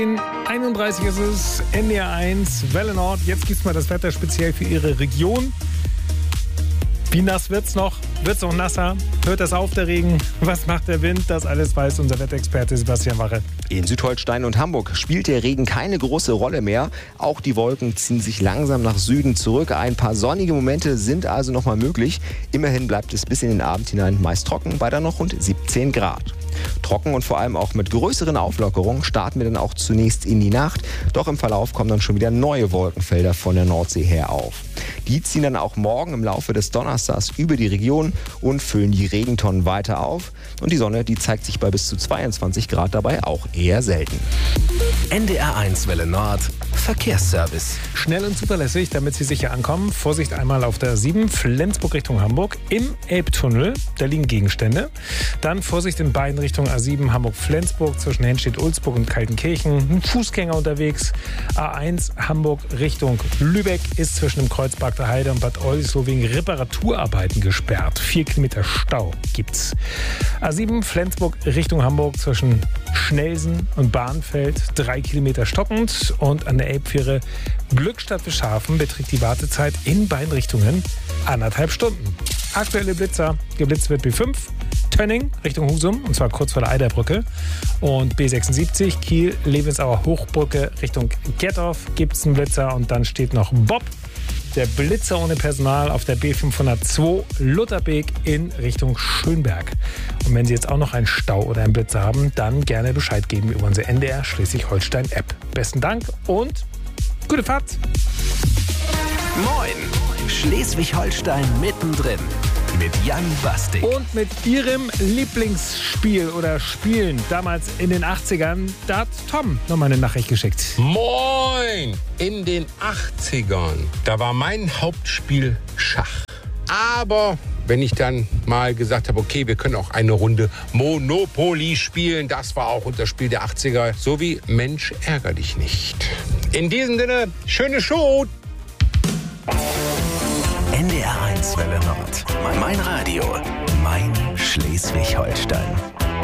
31 ist es, NDR1, Welle Nord. Jetzt gibt es mal das Wetter speziell für Ihre Region. Wie nass wird's noch? Wird's noch nasser? Hört das auf, der Regen? Was macht der Wind? Das alles weiß unser Wetterexperte Sebastian Wache. In Südholstein und Hamburg spielt der Regen keine große Rolle mehr. Auch die Wolken ziehen sich langsam nach Süden zurück. Ein paar sonnige Momente sind also noch mal möglich. Immerhin bleibt es bis in den Abend hinein meist trocken, bei dann noch rund 17 Grad. Trocken und vor allem auch mit größeren Auflockerungen starten wir dann auch zunächst in die Nacht. Doch im Verlauf kommen dann schon wieder neue Wolkenfelder von der Nordsee her auf. Die ziehen dann auch morgen im Laufe des Donnerstags über die Region und füllen die Regentonnen weiter auf. Und die Sonne, die zeigt sich bei bis zu 22 Grad dabei auch eher selten. NDR1 Welle Nord, Verkehrsservice. Schnell und zuverlässig, damit Sie sicher ankommen. Vorsicht einmal auf der 7, Flensburg Richtung Hamburg. Im Elbtunnel, da liegen Gegenstände. Dann Vorsicht in beiden Richtungen A7 Hamburg-Flensburg zwischen Henstedt-Ulzburg und Kaltenkirchen. Ein Fußgänger unterwegs. A1 Hamburg Richtung Lübeck ist zwischen dem Kreuz Bagder Heide und Bad Oldesloe wegen Reparaturarbeiten gesperrt. 4 Kilometer Stau gibt's. A7 Flensburg Richtung Hamburg zwischen Schnelsen und Bahnfeld 3 Kilometer stockend. Und an der Elbfähre Glückstadt-Wischhafen beträgt die Wartezeit in beiden Richtungen 1,5 Stunden. Aktuelle Blitzer. Geblitzt wird B5 Tönning Richtung Husum, und zwar kurz vor der Eiderbrücke. Und B76 Kiel-Levensauer Hochbrücke Richtung Gettorf gibt es einen Blitzer. Und dann steht noch Bob, der Blitzer ohne Personal, auf der B502 Lutherbeek in Richtung Schönberg. Und wenn Sie jetzt auch noch einen Stau oder einen Blitzer haben, dann gerne Bescheid geben über unsere NDR Schleswig-Holstein-App. Besten Dank und gute Fahrt! Moin! Schleswig-Holstein mittendrin mit Jan Bastik. Und mit Ihrem Lieblingsspiel oder Spielen damals in den 80ern, da hat Tom nochmal eine Nachricht geschickt. Moin! In den 80ern, da war mein Hauptspiel Schach. Aber wenn ich dann mal gesagt habe, okay, wir können auch eine Runde Monopoly spielen, das war auch das Spiel der 80er, so wie Mensch, ärger dich nicht. In diesem Sinne, schöne Show! NDR1 Welle Nord. Mein Radio. Mein Schleswig-Holstein.